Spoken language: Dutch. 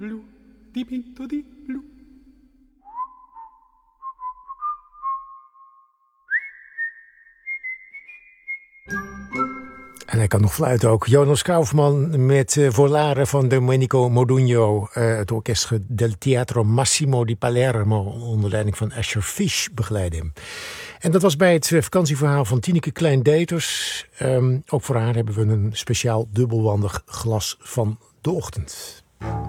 blu, dipinto di blu. En hij kan nog fluiten ook. Jonas Kaufman met Volare van Domenico Modugno. Het orkest del Teatro Massimo di Palermo onder leiding van Asher Fish begeleidde hem. En dat was bij het vakantieverhaal van Tineke Klein-Deters. Ook voor haar hebben we een speciaal dubbelwandig glas van de ochtend.